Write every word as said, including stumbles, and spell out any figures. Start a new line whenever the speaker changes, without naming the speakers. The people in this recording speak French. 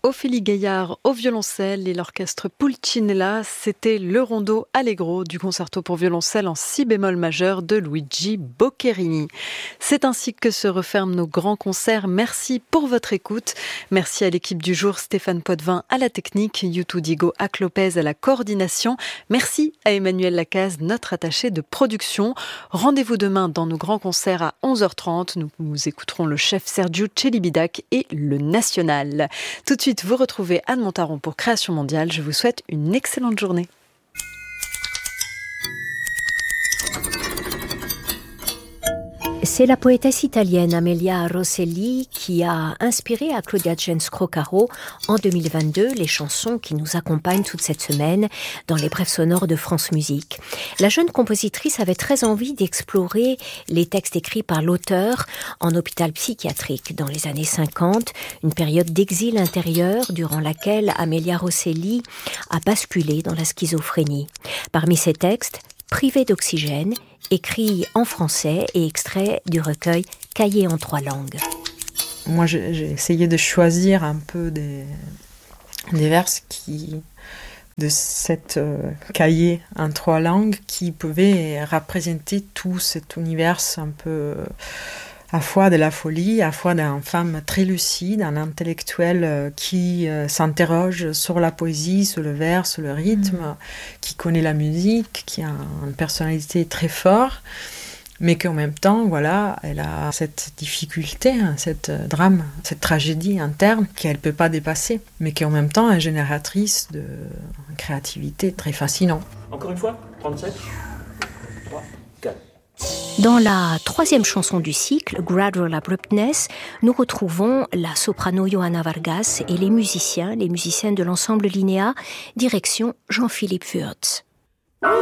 Ophélie Gaillard au violoncelle et l'orchestre Pulcinella, c'était le rondo Allegro du concerto pour violoncelle en si bémol majeur de Luigi Boccherini. C'est ainsi que se referment nos grands concerts. Merci pour votre écoute. Merci à l'équipe du jour, Stéphane Poitvin à la technique, Youtou Digo à Clopez à la coordination. Merci à Emmanuel Lacaze, notre attaché de production. Rendez-vous demain dans nos grands concerts à onze heures trente. Nous, nous écouterons le chef Sergiu Celibidache et le National. Tout de suite, vous retrouvez Anne Montaron pour Création Mondiale. Je vous souhaite une excellente journée.
C'est la poétesse italienne Amelia Rosselli qui a inspiré à Claudia Genscro-Caro en deux mille vingt-deux les chansons qui nous accompagnent toute cette semaine dans les brèves sonores de France Musique. La jeune compositrice avait très envie d'explorer les textes écrits par l'auteur en hôpital psychiatrique dans les années cinquante, une période d'exil intérieur durant laquelle Amelia Rosselli a basculé dans la schizophrénie. Parmi ses textes, Privé d'oxygène, écrit en français et extrait du recueil Cahiers en trois langues.
Moi, j'ai, j'ai essayé de choisir un peu des, des vers qui, de cette euh, cahier en trois langues qui pouvaient représenter tout cet univers un peu euh, à la fois de la folie, à la fois d'une femme très lucide, un intellectuel euh, qui euh, s'interroge sur la poésie, sur le vers, sur le rythme, mmh. qui connaît la musique, qui a une personnalité très forte, mais qu'en même temps, voilà, elle a cette difficulté, hein, cette drame, cette tragédie interne qu'elle ne peut pas dépasser, mais qui en même temps est génératrice de créativité très fascinante.
Encore une fois, trente-sept, trois, quatre.
Dans la troisième chanson du cycle, Gradual Abruptness, nous retrouvons la soprano Johanna Vargas et les musiciens, les musiciennes de l'ensemble Linéa, direction Jean-Philippe Würz.